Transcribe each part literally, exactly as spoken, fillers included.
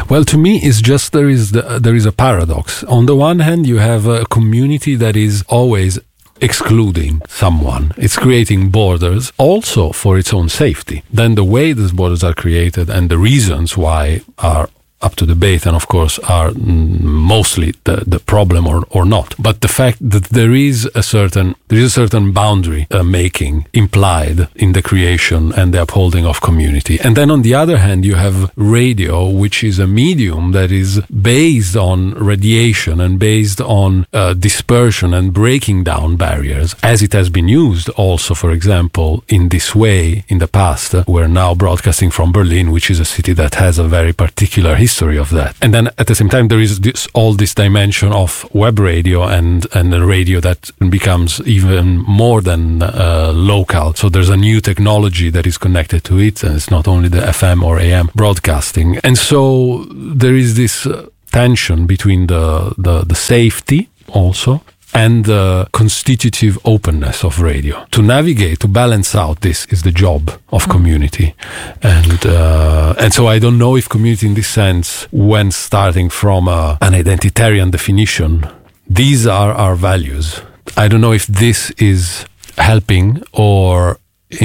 Well, to me, it's just there is the, there is a paradox. On the one hand, you have a community that is always excluding someone. It's creating borders also for its own safety. Then the way these borders are created and the reasons why are up to debate, and of course are mostly the, the problem or, or not. But the fact that there is a certain there is a certain boundary uh, making implied in the creation and the upholding of community. And then on the other hand, you have radio, which is a medium that is based on radiation and based on uh, dispersion and breaking down barriers, as it has been used also, for example, in this way in the past. Uh, we're now broadcasting from Berlin, which is a city that has a very particular history history of that. And then at the same time, there is this, all this dimension of web radio and, and a radio that becomes even more than uh, local. So there's a new technology that is connected to it, and it's not only the F M or A M broadcasting. And so there is this uh, tension between the, the, the safety also and the constitutive openness of radio. To navigate, to balance out this is the job of community. And uh, and so I don't know if community in this sense, when starting from a, an identitarian definition, these are our values. I don't know if this is helping, or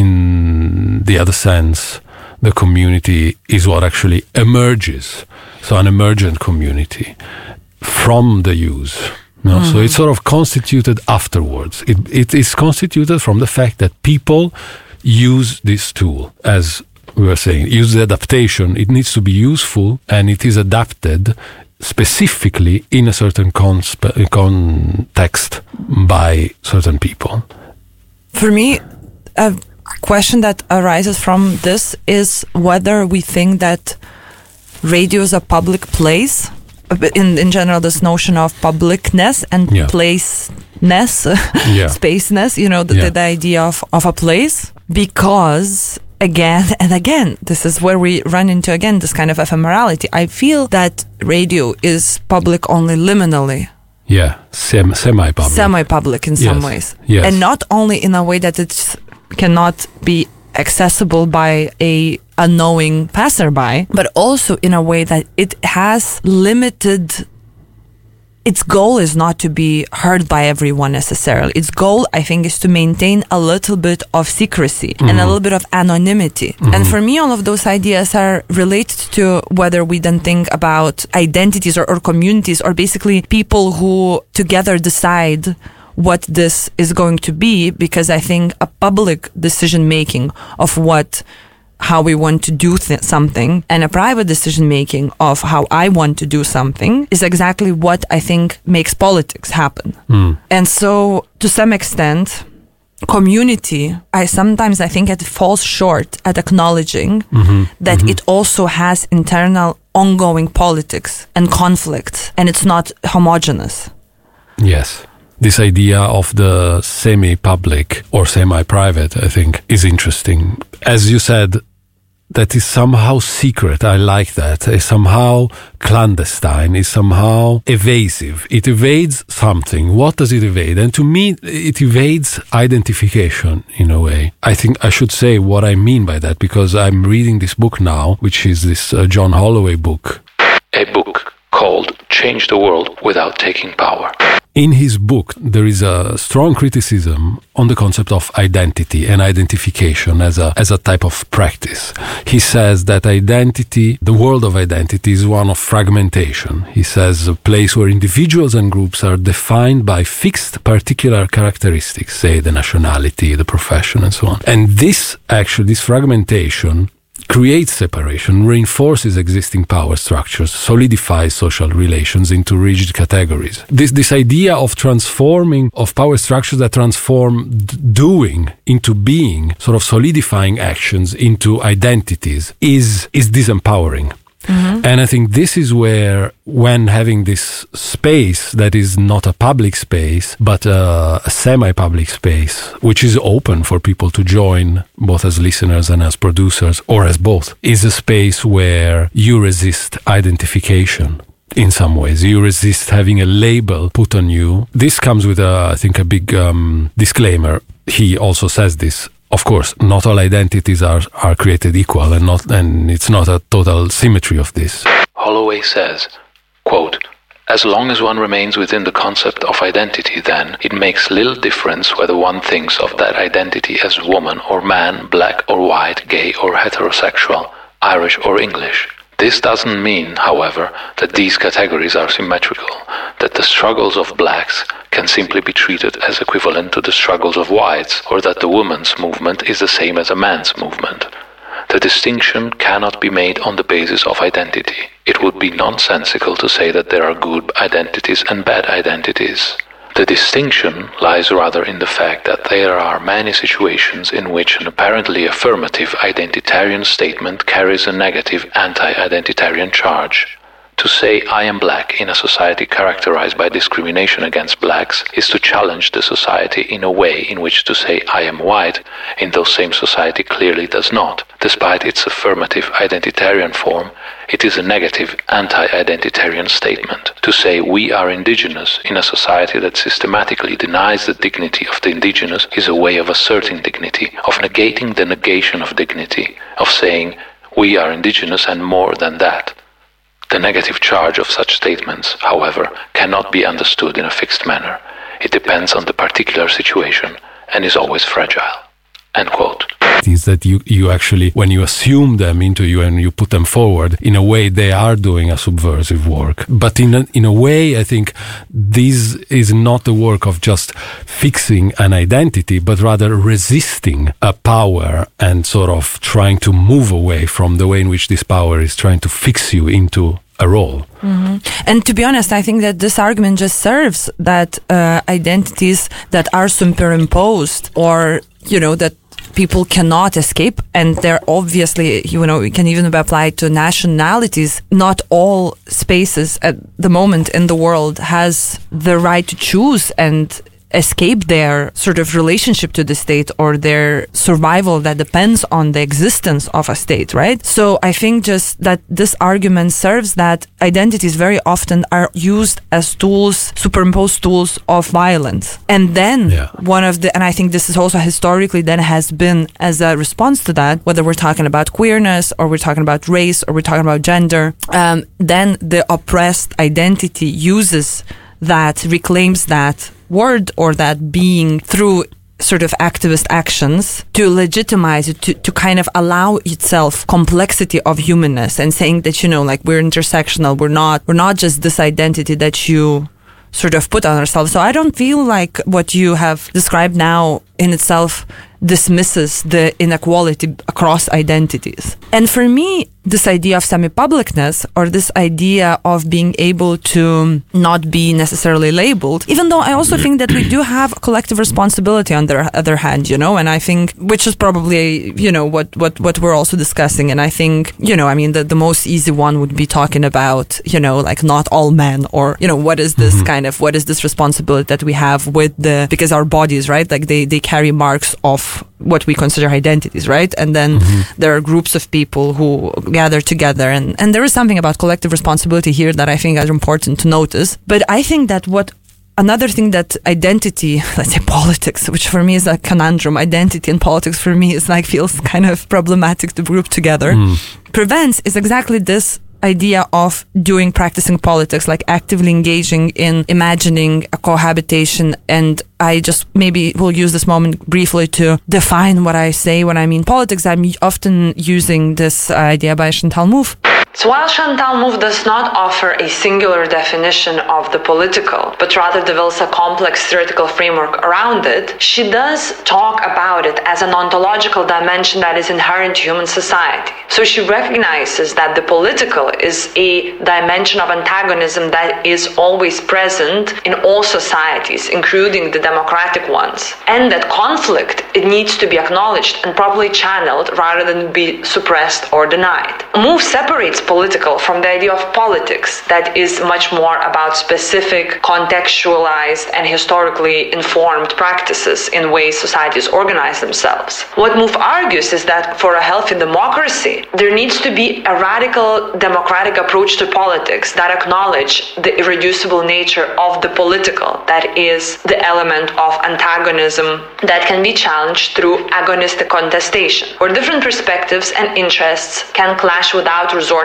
in the other sense, the community is what actually emerges. So an emergent community from the use. No, mm-hmm. So it's sort of constituted afterwards. It, it is constituted from the fact that people use this tool, as we were saying, use the adaptation. It needs to be useful, and it is adapted specifically in a certain conspe- context by certain people. For me, a question that arises from this is whether we think that radio is a public place. In in general, this notion of publicness and yeah. placeness, yeah. spaceness, you know, the, yeah. the, the idea of, of a place. Because, again and again, this is where we run into, again, this kind of ephemerality. I feel that radio is public only liminally. Yeah, Sem- semi-public. Semi-public in some yes. ways. Yes. And not only in a way that it cannot be accessible by a unknowing passerby, but also in a way that it has limited. Its goal is not to be heard by everyone necessarily. Its goal, I think, is to maintain a little bit of secrecy mm-hmm. and a little bit of anonymity. Mm-hmm. And for me, all of those ideas are related to whether we then think about identities or, or communities, or basically people who together decide what this is going to be, because I think a public decision making of what, how we want to do th- something, and a private decision making of how I want to do something is exactly what I think makes politics happen. Mm. And so, to some extent, community, I sometimes I think it falls short at acknowledging mm-hmm. that mm-hmm. it also has internal ongoing politics and conflicts, and it's not homogeneous. Yes. This idea of the semi-public or semi-private, I think, is interesting. As you said, that is somehow secret. I like that. It's somehow clandestine. It's somehow evasive. It evades something. What does it evade? And to me, it evades identification in a way. I think I should say what I mean by that, because I'm reading this book now, which is this uh, John Holloway book. A book called Change the World Without Taking Power. In his book, there is a strong criticism on the concept of identity and identification as a as a type of practice. He says that identity, the world of identity, is one of fragmentation. He says a place where individuals and groups are defined by fixed particular characteristics, say the nationality, the profession, and so on. And this, actually, this fragmentation creates separation, reinforces existing power structures, solidifies social relations into rigid categories. This this idea of transforming, of power structures that transform d- doing into being, sort of solidifying actions into identities, is is disempowering. Mm-hmm. And I think this is where, when having this space that is not a public space, but a, a semi-public space, which is open for people to join, both as listeners and as producers, or as both, is a space where you resist identification. In some ways, you resist having a label put on you. This comes with, a, I think, a big um, disclaimer. He also says this. Of course, not all identities are, are created equal, and not and it's not a total symmetry of this. Holloway says, quote, "As long as one remains within the concept of identity, then, it makes little difference whether one thinks of that identity as woman or man, black or white, gay or heterosexual, Irish or English. This doesn't mean, however, that these categories are symmetrical, that the struggles of blacks can simply be treated as equivalent to the struggles of whites, or that the women's movement is the same as a man's movement. The distinction cannot be made on the basis of identity. It would be nonsensical to say that there are good identities and bad identities. The distinction lies rather in the fact that there are many situations in which an apparently affirmative identitarian statement carries a negative anti-identitarian charge. To say I am black in a society characterized by discrimination against blacks is to challenge the society in a way in which to say I am white in those same society clearly does not. Despite its affirmative identitarian form, it is a negative anti-identitarian statement. To say we are indigenous in a society that systematically denies the dignity of the indigenous is a way of asserting dignity, of negating the negation of dignity, of saying we are indigenous and more than that. The negative charge of such statements, however, cannot be understood in a fixed manner. It depends on the particular situation and is always fragile." End quote. Is that you, you actually, when you assume them into you and you put them forward, in a way they are doing a subversive work. But in a, in a way, I think this is not the work of just fixing an identity, but rather resisting a power and sort of trying to move away from the way in which this power is trying to fix you into a role. Mm-hmm. And to be honest, I think that this argument just serves that uh, identities that are superimposed, or, you know, that people cannot escape, and they're obviously, you know, it can even be applied to nationalities. Not all spaces at the moment in the world has the right to choose and escape their sort of relationship to the state or their survival that depends on the existence of a state, right? So I think just that this argument serves that identities very often are used as tools, superimposed tools of violence. And then yeah. one of the, and I think this is also historically then has been as a response to that, whether we're talking about queerness or we're talking about race or we're talking about gender, um, then the oppressed identity uses that, reclaims that word or that being through sort of activist actions to legitimize it, to, to kind of allow itself complexity of humanness, and saying that, you know, like we're intersectional, we're not, we're not just this identity that you sort of put on ourselves. So I don't feel like what you have described now in itself dismisses the inequality across identities. And for me, this idea of semi-publicness, or this idea of being able to not be necessarily labeled, even though I also think that we do have a collective responsibility on the other hand, you know, and I think, which is probably, you know, what, what, what we're also discussing. And I think, you know, I mean, the, the most easy one would be talking about, you know, like not all men, or, you know, what is this mm-hmm. kind of, what is this responsibility that we have with the, because our bodies, right, like they, they carry marks of what we consider identities, right? And then mm-hmm. there are groups of people who gather together, and, and there is something about collective responsibility here that I think is important to notice. But I think that what another thing that identity, let's say politics, which for me is a conundrum, identity and politics for me is like feels kind of problematic to group together, mm. prevents is exactly this idea of doing practicing politics, like actively engaging in imagining a cohabitation. And I just maybe will use this moment briefly to define what I say when I mean politics. I'm often using this idea by Chantal Mouffe. So while Chantal Mouffe does not offer a singular definition of the political, but rather develops a complex theoretical framework around it, she does talk about it as an ontological dimension that is inherent to human society. So she recognizes that the political is a dimension of antagonism that is always present in all societies, including the democratic ones, and that conflict, it needs to be acknowledged and properly channeled rather than be suppressed or denied. Mouffe separates political from the idea of politics that is much more about specific, contextualized, and historically informed practices in ways societies organize themselves. What Mouffe argues is that for a healthy democracy, there needs to be a radical democratic approach to politics that acknowledge the irreducible nature of the political, that is the element of antagonism that can be challenged through agonistic contestation, where different perspectives and interests can clash without resorting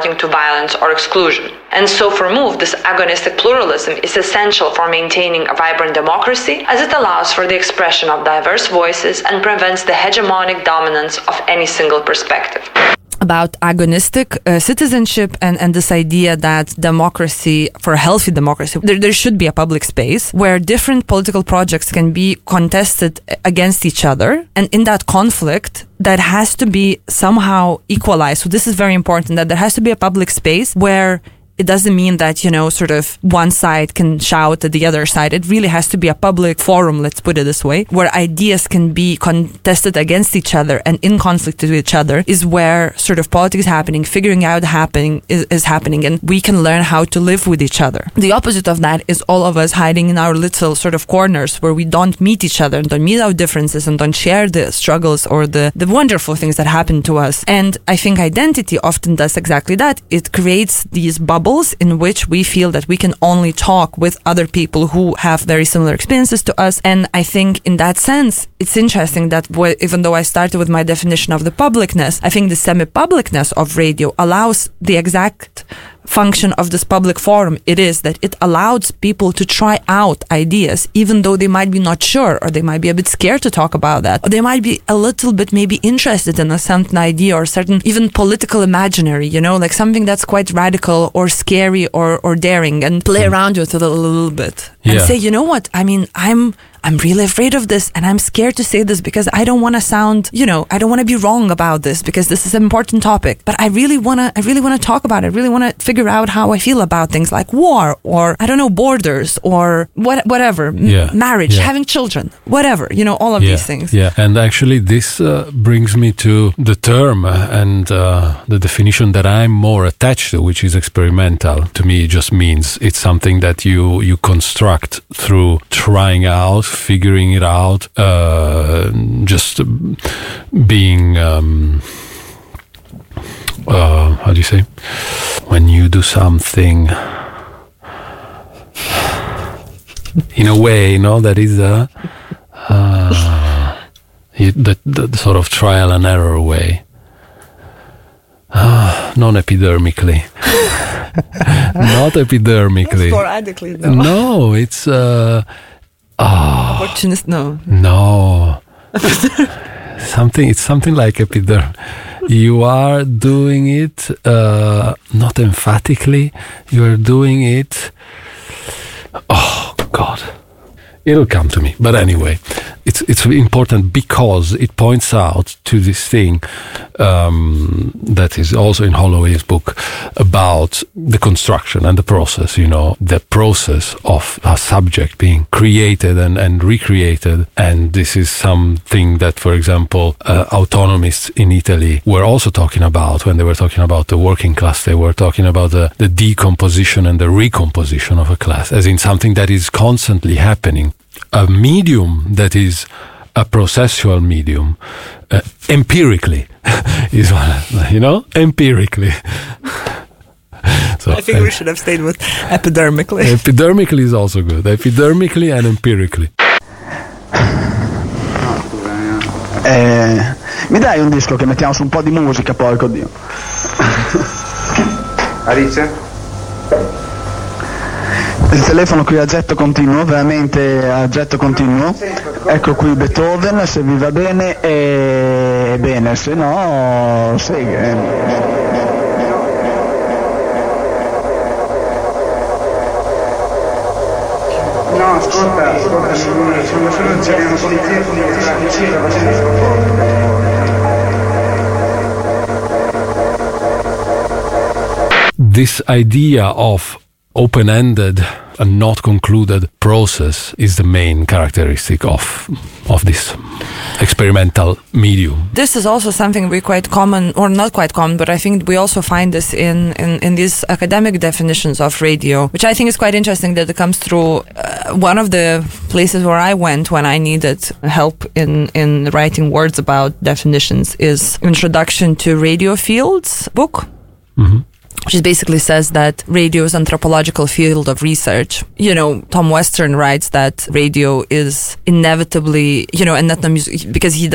resorting to violence or exclusion. And so for MOVE, this agonistic pluralism is essential for maintaining a vibrant democracy, as it allows for the expression of diverse voices and prevents the hegemonic dominance of any single perspective. About agonistic uh, citizenship and, and this idea that democracy, for a healthy democracy, there, there should be a public space where different political projects can be contested against each other. And in that conflict, that has to be somehow equalized. So this is very important, that there has to be a public space where it doesn't mean that, you know, sort of one side can shout at the other side. It really has to be a public forum, let's put it this way, where ideas can be contested against each other and in conflict with each other, is where sort of politics is happening, figuring out happening is, is happening, and we can learn how to live with each other. The opposite of that is all of us hiding in our little sort of corners where we don't meet each other and don't meet our differences and don't share the struggles or the, the wonderful things that happen to us. And I think identity often does exactly that. It creates these bubbles in which we feel that we can only talk with other people who have very similar experiences to us. And I think in that sense, it's interesting that w- even though I started with my definition of the publicness, I think the semi-publicness of radio allows the exact function of this public forum. It is that it allows people to try out ideas, even though they might be not sure, or they might be a bit scared to talk about that, or they might be a little bit maybe interested in a certain idea or certain even political imaginary, you know, like something that's quite radical or scary or, or daring, and play around with it a little bit and Yeah. say, you know what, I mean, I'm I'm really afraid of this, and I'm scared to say this because I don't want to sound, you know, I don't want to be wrong about this because this is an important topic. But I really want to, I really want to talk about it. I really want to figure out how I feel about things like war, or I don't know, borders, or what, whatever, M- Yeah. marriage, Yeah. having children, whatever, you know, all of yeah, these things. Yeah, and actually this uh, brings me to the term and uh, the definition that I'm more attached to, which is experimental. To me, it just means it's something that you, you construct through trying out, figuring it out, uh, just being, um, uh, how do you say, when you do something in a way, you know, that is a, uh, you, the, the sort of trial and error way, uh, non-epidermically. Not epidermically. Sporadically, no. No, it's uh, oh, Opportunist, no. no. something. It's something like epiderm. You are doing it uh, not emphatically. You are doing it. Oh God. It'll come to me. But anyway, it's it's important because it points out to this thing um, that is also in Holloway's book about the construction and the process, you know, the process of a subject being created and, and recreated. And this is something that, for example, uh, autonomists in Italy were also talking about when they were talking about the working class. They were talking about the, the decomposition and the recomposition of a class, as in something that is constantly happening. A medium that is a processual medium, uh, empirically, is one, you know, empirically. So I think we should have stayed with epidermically. Epidermically is also good. Epidermically and empirically. Eh, mi dai un disco che mettiamo su un po' di musica, porco Dio. Alice? Il telefono qui a getto continuo, veramente a getto continuo. Ecco qui Beethoven, se vi va bene, e bene, se no, sì. Eh. No, ascolta, ascolta, sono solo c'erano polizia, polizia, polizia, polizia. This idea of open-ended and not concluded process is the main characteristic of of this experimental medium. This is also something we quite common, or not quite common, but I think we also find this in, in, in these academic definitions of radio, which I think is quite interesting that it comes through uh, one of the places where I went when I needed help in, in writing words about definitions is Introduction to Radio Fields book. Mm-hmm. Which basically says that radio is an anthropological field of research. You know, Tom Western writes that radio is inevitably, you know, and not the music, because he then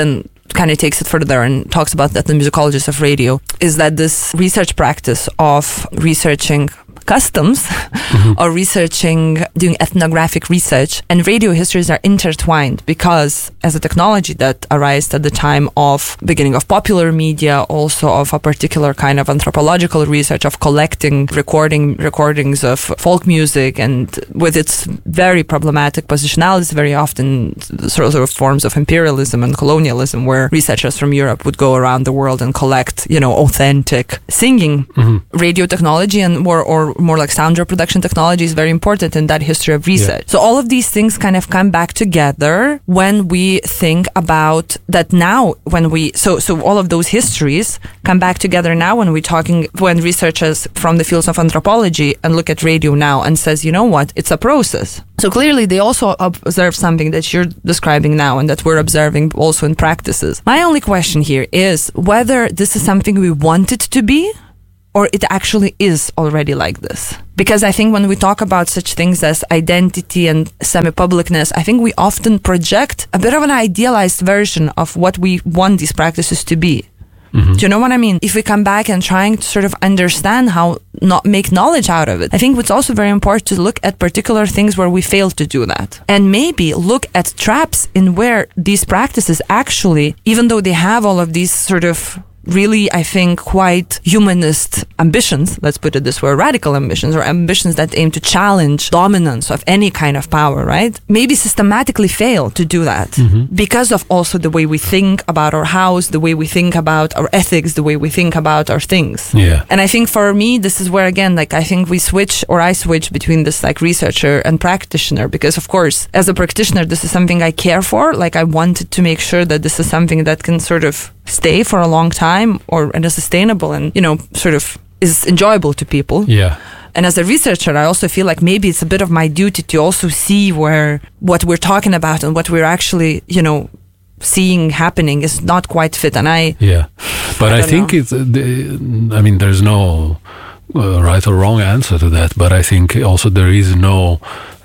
kind of takes it further and talks about that, the musicologist of radio, is that this research practice of researching customs mm-hmm. or researching, doing ethnographic research and radio histories are intertwined, because as a technology that arose at the time of beginning of popular media, also of a particular kind of anthropological research of collecting recording recordings of folk music, and with its very problematic positionalities, very often sort of forms of imperialism and colonialism, where researchers from Europe would go around the world and collect, you know, authentic singing. Mm-hmm. Radio technology and more or more like sound reproduction technology is very important in that history of research. Yeah. So all of these things kind of come back together when we think about that now, when we, so, so all of those histories come back together now when we're talking, when researchers from the fields of anthropology and look at radio now and says, you know what, it's a process. So clearly they also observe something that you're describing now and that we're observing also in practices. My only question here is whether this is something we want it to be, or it actually is already like this. Because I think when we talk about such things as identity and semi-publicness, I think we often project a bit of an idealized version of what we want these practices to be. Mm-hmm. Do you know what I mean? If we come back and trying to sort of understand how not make knowledge out of it, I think it's also very important to look at particular things where we fail to do that. And maybe look at traps in where these practices actually, even though they have all of these sort of really, I think, quite humanist ambitions, let's put it this way, radical ambitions, or ambitions that aim to challenge dominance of any kind of power, right? Maybe systematically fail to do that mm-hmm. because of also the way we think about our house, the way we think about our ethics, the way we think about our things. Yeah. And I think for me, this is where, again, like, I think we switch, or I switch between this, like, researcher and practitioner, because, of course, as a practitioner, this is something I care for. Like, I wanted to make sure that this is something that can sort of stay for a long time, or and is sustainable and, you know, sort of is enjoyable to people. Yeah. And as a researcher, I also feel like maybe it's a bit of my duty to also see where what we're talking about and what we're actually, you know, seeing happening is not quite fit. And I yeah, but I, I think know. it's. Uh, the, I mean, there's no uh, right or wrong answer to that. But I think also there is no.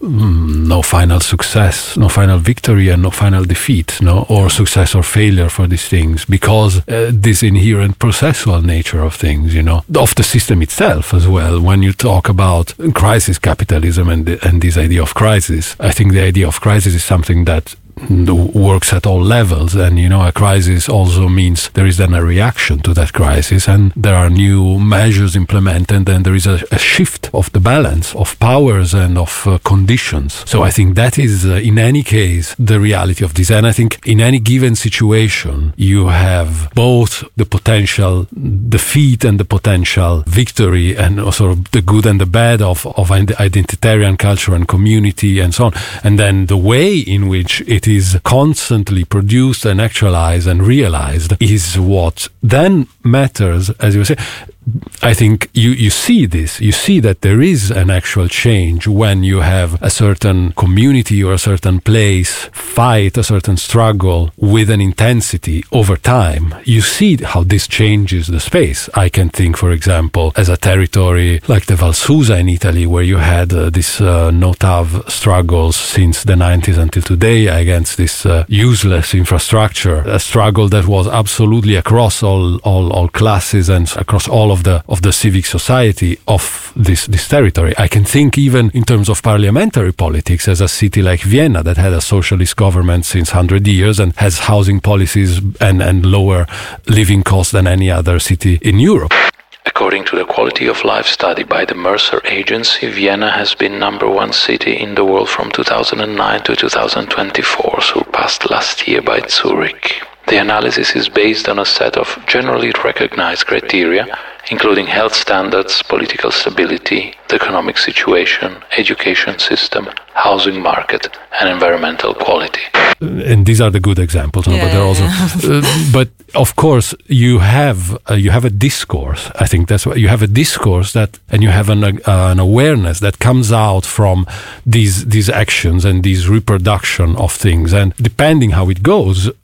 Mm, no final success, no final victory, and no final defeat, no, or success or failure for these things, because uh, this inherent processual nature of things, you know, of the system itself as well. When you talk about crisis capitalism and the, and this idea of crisis, I think the idea of crisis is something that works at all levels, and you know, a crisis also means there is then a reaction to that crisis, and there are new measures implemented, and there is a, a shift of the balance of powers and of uh, conditions. So I think that is uh, in any case the reality of this, and I think in any given situation you have both the potential defeat and the potential victory, and also the good and the bad of, of identitarian culture and community and so on, and then the way in which it is constantly produced and actualized and realized is what then matters, as you say. I think you, you see this, you see that there is an actual change when you have a certain community or a certain place fight a certain struggle with an intensity over time. You see how this changes the space. I can think, for example, as a territory like the Valsusa in Italy, where you had uh, this uh, no-tav struggles since the nineties until today against this uh, useless infrastructure, a struggle that was absolutely across all, all, all classes and across all of the of the civic society of this this territory. I can think even in terms of parliamentary politics, as a city like Vienna that had a socialist government since one hundred years and has housing policies and, and lower living costs than any other city in Europe. According to the Quality of Life study by the Mercer Agency, Vienna has been number one city in the world from two thousand nine to two thousand twenty-four, surpassed last year by Zurich. The analysis is based on a set of generally recognized criteria, including health standards, political stability, the economic situation, education system, housing market, and environmental quality. And these are the good examples, no? Yeah, but they're also. yeah. uh, but of course, you have uh, you have a discourse. I think that's what you have a discourse that, and you have an uh, an awareness that comes out from these these actions and these reproduction of things. And depending how it goes,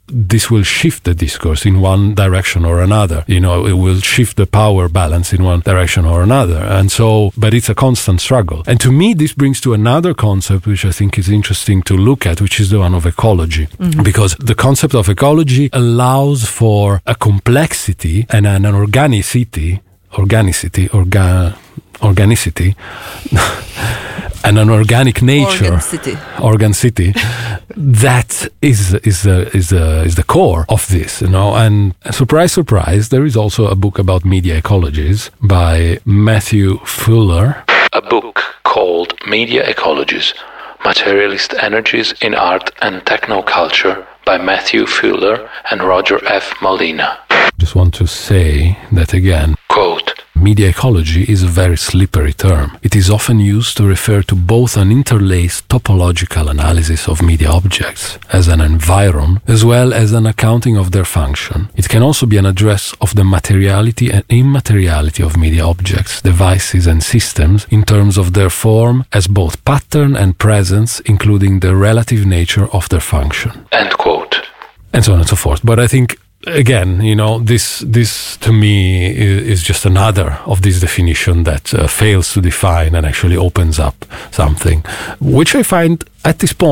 this will shift the discourse in one direction or another. You know, it will shift the power balance in one direction or another. And so, but it's a constant struggle. And to me, this brings to another concept, which I think is interesting to look at, which is the one of ecology. Mm-hmm. Because the concept of ecology allows for a complexity and an organicity, organicity, orga, organicity, and an organic nature, Organcity, organcity that is is uh, is uh, is the core of this, you know. And surprise, surprise, there is also a book about media ecologies by Matthew Fuller. A book called Media Ecologies: Materialist Energies in Art and Technoculture by Matthew Fuller and Roger F. Molina. Just want to say that again. Quote, media ecology is a very slippery term. It is often used to refer to both an interlaced topological analysis of media objects as an environ, as well as an accounting of their function. It can also be an address of the materiality and immateriality of media objects, devices and systems in terms of their form as both pattern and presence, including the relative nature of their function. End quote. And so on and so forth. But I think, again, you know, this this to me is, is just another of this definition that uh, fails to define and actually opens up something, which I find at this point